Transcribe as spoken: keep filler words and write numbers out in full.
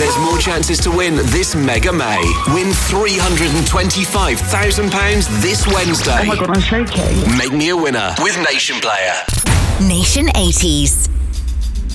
There's more chances to win this Mega May. Win three hundred twenty-five thousand pounds this Wednesday. Oh my God, I'm shaking. Make me a winner with Nation Player. Nation eighties.